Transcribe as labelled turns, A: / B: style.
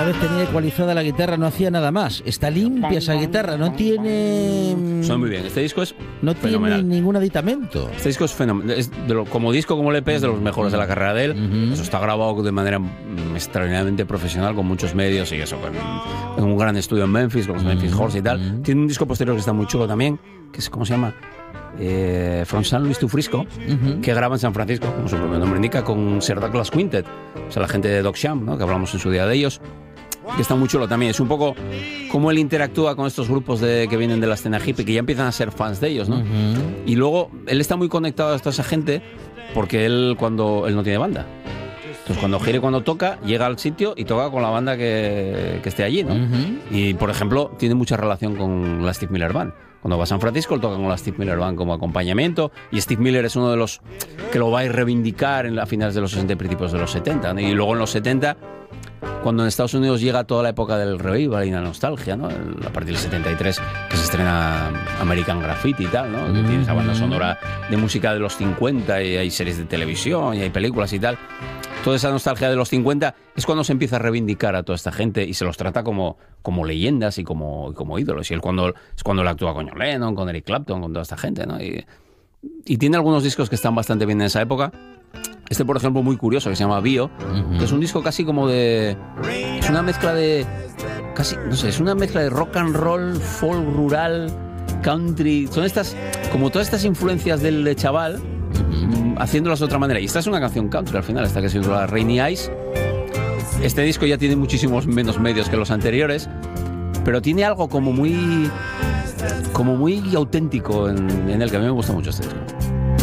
A: vez tenía ecualizada la guitarra, no hacía nada más. Está limpia esa guitarra, no tiene...
B: Suena muy bien. Este disco es
A: no
B: fenomenal.
A: Tiene ningún aditamento.
B: Este disco es fenomenal. Como disco, como LP, es de los mejores de la carrera de él. Eso está grabado de manera extraordinariamente profesional, con muchos medios y eso, con un gran estudio en Memphis, con los Memphis Horse y tal. Tiene un disco posterior que está muy chulo también, que es, ¿cómo se llama? From San Luis to Frisco, que graba en San Francisco, como su propio nombre indica, con Sir Douglas Quintet, o sea, la gente de Doc Sham, ¿no? Que hablamos en su día de ellos, que está muy chulo también. Es un poco cómo él interactúa con estos grupos que vienen de la escena hippie, que ya empiezan a ser fans de ellos, ¿no? Y luego él está muy conectado a toda esa gente porque él no tiene banda. Entonces cuando gira y cuando toca, llega al sitio y toca con la banda que esté allí, ¿no? Y por ejemplo, tiene mucha relación con la Steve Miller Band. Cuando va a San Francisco, él toca con la Steve Miller Band como acompañamiento, y Steve Miller es uno de los que lo va a reivindicar a finales de los 60 y principios de los 70, ¿no? Y luego en los 70, cuando en Estados Unidos llega toda la época del revival y la nostalgia, ¿no? A partir del 73, que se estrena American Graffiti y tal, ¿no? Que tiene esa banda sonora de música de los 50 y hay series de televisión y hay películas y tal. Toda esa nostalgia de los 50 es cuando se empieza a reivindicar a toda esta gente y se los trata como leyendas y como ídolos. Y él es cuando él actúa con John Lennon, con Eric Clapton, con toda esta gente, ¿no? Y tiene algunos discos que están bastante bien en esa época. Este, por ejemplo, muy curioso, que se llama Bio, que es un disco casi como de... Es una mezcla de... Casi, no sé, es una mezcla de rock and roll, folk rural, country... Son como todas estas influencias del de chaval, haciéndolas de otra manera. Y esta es una canción country al final, esta que se llama Rainy Eyes. Este disco ya tiene muchísimos menos medios que los anteriores, pero tiene algo como muy auténtico en el que a mí me gusta mucho este disco.